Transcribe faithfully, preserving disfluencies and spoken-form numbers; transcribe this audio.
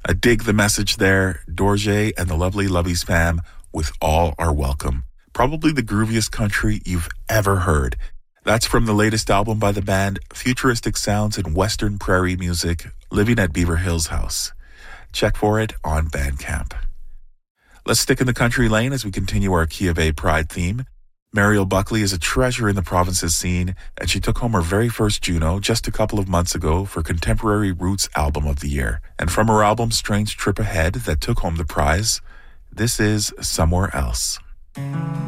I dig the message there. Dorje and the lovely Lovies fam with All Are Welcome. Probably the grooviest country you've ever heard. That's from the latest album by the band, Futuristic Sounds and Western Prairie Music, Living at Beaver Hills House. Check for it on Bandcamp. Let's stick in the country lane as we continue our Key of A Pride theme. Mariel Buckley is a treasure in the province's scene, and she took home her very first Juno just a couple of months ago for Contemporary Roots Album of the Year. And from her album Strange Trip Ahead that took home the prize, this is Somewhere Else.